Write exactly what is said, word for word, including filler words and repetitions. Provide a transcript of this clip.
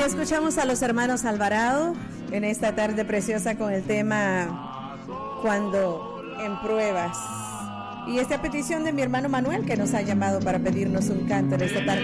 escuchamos a los hermanos Alvarado en esta tarde preciosa con el tema Cuando en pruebas. Y esta petición de mi hermano Manuel, que nos ha llamado para pedirnos un canto en esta tarde.